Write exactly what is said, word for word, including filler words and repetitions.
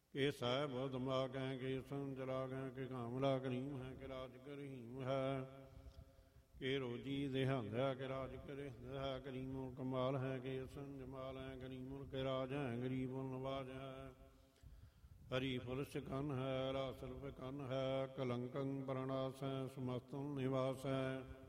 के साहब दिमाग है के संजराग है के कामला करीम है के राज करीम है के रोजी देहंद है के राज करे है करीम कमाल है के संजमाल है करीम के राज है गरीब नवाज है हरी फुलस कन है रासल कन है कलंकं प्रणास है सुमस्तम निवास है